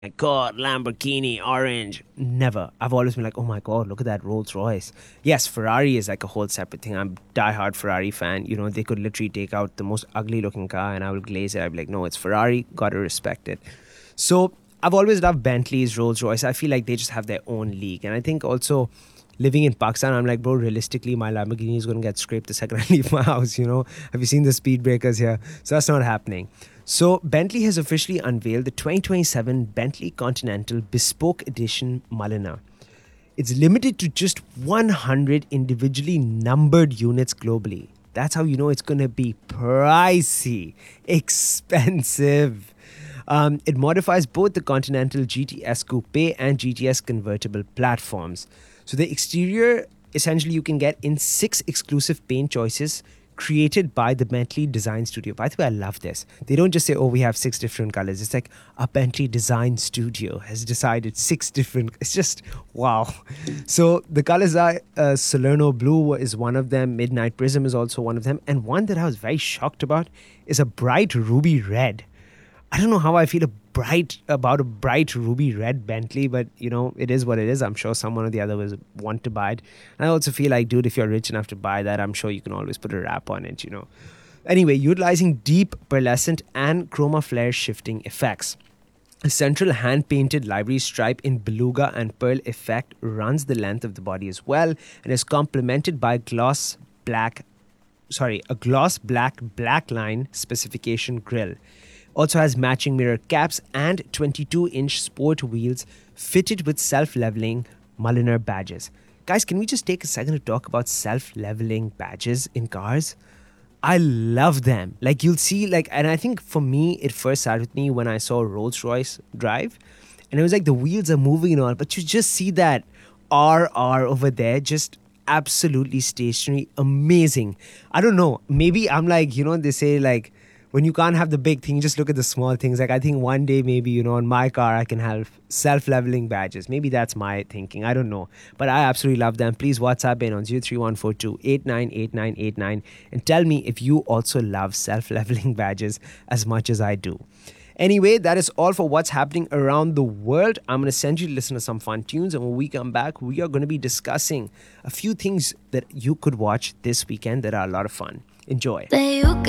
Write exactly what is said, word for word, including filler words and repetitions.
My God, Lamborghini, orange. Never. I've always been like, oh my God, look at that Rolls Royce. Yes, Ferrari is like a whole separate thing. I'm a diehard Ferrari fan. You know, they could literally take out the most ugly looking car and I will glaze it. I'd be like, no, it's Ferrari. Gotta respect it. So I've always loved Bentleys, Rolls Royce. I feel like they just have their own league. And I think also living in Pakistan, I'm like, bro, realistically, my Lamborghini is going to get scraped the second I leave my house, you know? Have you seen the speed breakers here? So that's not happening. So Bentley has officially unveiled the twenty twenty-seven Bentley Continental Bespoke Edition Mulliner. It's limited to just one hundred individually numbered units globally. That's how you know it's going to be pricey, expensive. Um, it modifies both the Continental G T S Coupe and G T S convertible platforms. So the exterior, essentially, you can get in six exclusive paint choices created by the Bentley Design Studio. By the way, I love this. They don't just say, oh, we have six different colors. It's like a Bentley Design Studio has decided six different. It's just, wow. So the colors are uh, Salerno Blue is one of them. Midnight Prism is also one of them. And one that I was very shocked about is a bright ruby red. I don't know how I feel a bright about a bright ruby red Bentley, but you know, it is what it is. I'm sure someone or the other will want to buy it. And I also feel like, dude, if you're rich enough to buy that, I'm sure you can always put a wrap on it, you know. Anyway, utilizing deep pearlescent and chroma flare shifting effects. A central hand-painted livery stripe in beluga and pearl effect runs the length of the body as well and is complemented by gloss black, sorry, a gloss black black line specification grille. Also has matching mirror caps and twenty-two inch sport wheels fitted with self-leveling Mulliner badges. Guys, can we just take a second to talk about self-leveling badges in cars? I love them. Like you'll see, like, and I think for me, it first started with me when I saw Rolls Royce drive. And it was like the wheels are moving and all, but you just see that R R over there, just absolutely stationary, amazing. I don't know, maybe I'm like, you know, they say like, when you can't have the big thing, you just look at the small things. Like I think one day maybe, you know, on my car, I can have self-leveling badges. Maybe that's my thinking. I don't know. But I absolutely love them. Please WhatsApp in on zero three one four two eight nine eight nine eight nine and tell me if you also love self-leveling badges as much as I do. Anyway, that is all for what's happening around the world. I'm going to send you to listen to some fun tunes. And when we come back, we are going to be discussing a few things that you could watch this weekend that are a lot of fun. Enjoy.